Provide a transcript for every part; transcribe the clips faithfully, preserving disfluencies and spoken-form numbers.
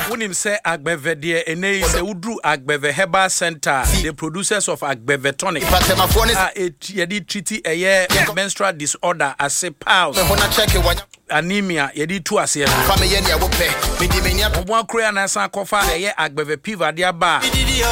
Unim say Agbeve de ene se udru Agbeve Herbal Center, the producers of Agbeve Tonic. Ah, it yedi treaty a year menstrual disorder as a pause. Anemia yedi two as a one Korean and San Kofa a year Agbeve Piva dia bar.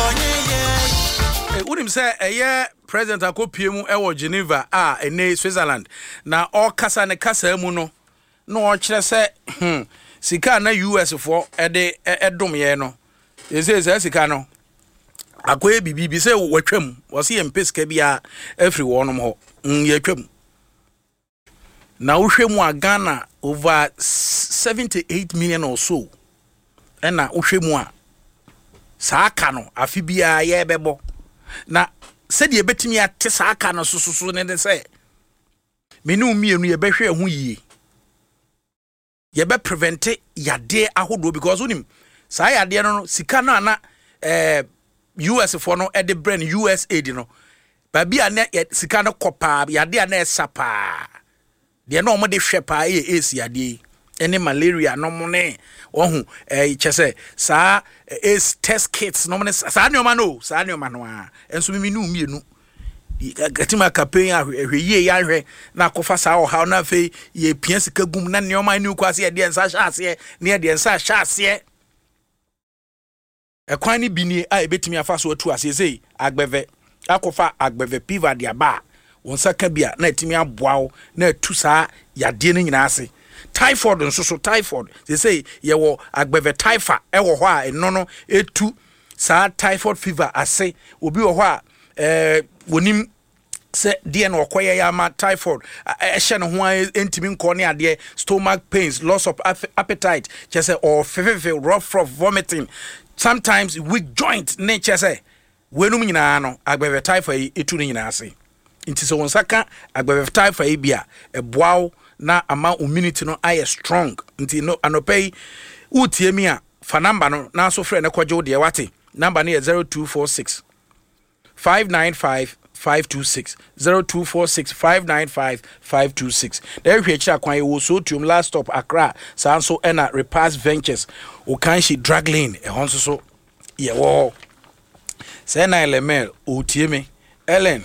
Unim say a year President Akopiemu ewo Geneva ah ene Switzerland. Na all kasa ne kasa mu no no ochire say hmm sika na U S for ede edom ye no ese ese sika no akoye bibi bi se watwam wo se yempesika bia every wonom ho ye twam na wo hwemu a Ghana over seventy-eight million or so ena wo hwemu a saaka no afi bia ye bebo na se de betimi ate saaka no sososo ne de se menu mienu ye behwe ho yie ye be prevent yade ahodo because unim sa yade no sika no na eh U S for no e de brand U S A D no ba bia na sika no kopa yade na esapa de no mo de hwepa e esi yade ene malaria no mo ne ohu eh chese sa is test kits no mo ne sa ne o ma no sa ne o ma no a enso mi nu mienu gatima campaign ahwe ye ya hwe na kofa sa o ha na fe ye pia sika gum na neoma ni kwase ye de ensa sha ase ne de ensa sha ase e kwan ni bini a ebetimi afa so atu ase sei Agbeve akofa Agbeve Piva dia ba wonsa ka bia na etimi aboawo na atu sa yade ne nyina ase typhoid nso so typhoid they say ye wo Agbeve typha e wo ho a eno no etu sa typhoid fever ase obi wo ho a eh wonim se die na okoye ya ma typhoid e hye no ho entimi nko ne ade stomach pains loss of appetite just say or fever rough rough vomiting sometimes weak joint ne chese wenum nyina no Agbeve typhoid etu ne nyina ase nti so wonsaka Agbeve typhoid bia e boaw na ama immunity no aye strong nti no anopei utie mi a fa number no na so frɛ ne kɔgye de wate number no zero two four six five nine five five two six zero two four six five nine five five two six. There we check kwan wo so tum last stop Accra sanso ena Repass Ventures o kan shi drag lane e hon so ye wo say na elemel o tie me Ellen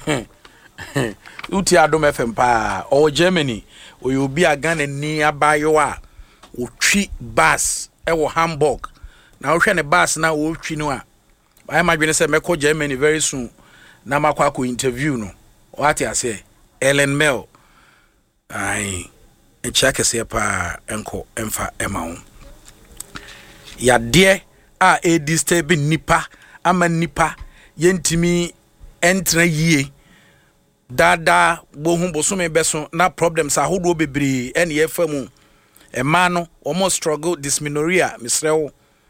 uti adom F M pa o Germany o you be a Ghana ni abayo a o twi bus e wo Hamburg na o hwe ne bus na o twi no a I imagine say meko Germany very soon na makwa ko interview no what I say Ellen Mel ai e check say pa enko emfa emawo ya de a e disturb nipa ama nipa yentimi entra yie dada bohu bosome beso na problems ahodo bebre ene ye famu e ma no omo struggle dysmenorrhea misrewo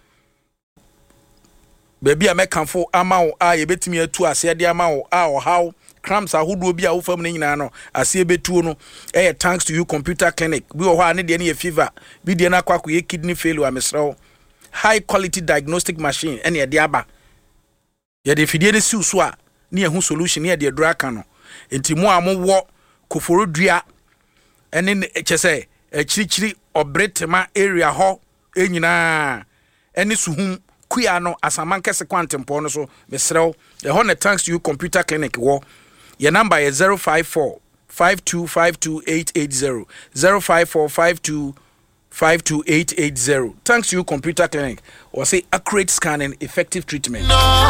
baby a mekanfo amawo a yebetimi atu ase de amawo a o how cramps ahodo bi a wo fam ne nyina no ase betuo no eh thanks to you computer clinic bi wo ha ne de ne fever bi de na kwako ye kidney failure misrewo high quality diagnostic machine ene ye de aba ye de fidie ne siu so a ne ehu solution ne de dura ka no enti mo amwo koforodua ene chese ekirichiri obretema area ho enyina ene suhum kuya no asamankese kwantempo no so mesrew the honor thanks to you computer clinic wo your number is zero five four five two five two eight eight zero zero five four five two five two eight eight zero thanks to you computer clinic or say accurate scanning effective treatment. No.